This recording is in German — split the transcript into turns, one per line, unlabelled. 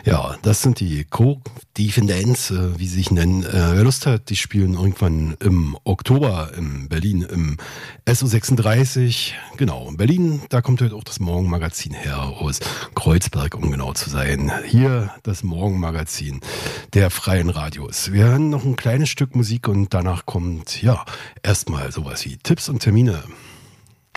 Ja, das sind die Co-Defendants, wie sie sich nennen. Wer Lust hat, die spielen irgendwann im Oktober in Berlin im SO36. Genau, in Berlin, da kommt heute auch das Morgenmagazin her, aus Kreuzberg, um genau zu sein. Hier das Morgenmagazin der Freien Radios. Wir hören noch ein kleines Stück Musik und danach kommt, ja, erstmal sowas wie Tipps und Termine.